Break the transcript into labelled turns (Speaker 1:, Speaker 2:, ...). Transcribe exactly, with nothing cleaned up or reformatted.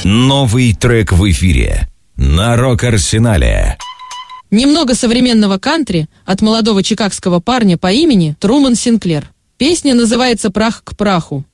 Speaker 1: Новый трек в эфире на Рок-Арсенале.
Speaker 2: Немного современного кантри от молодого чикагского парня по имени Труман Синклер. Песня называется «Прах к праху».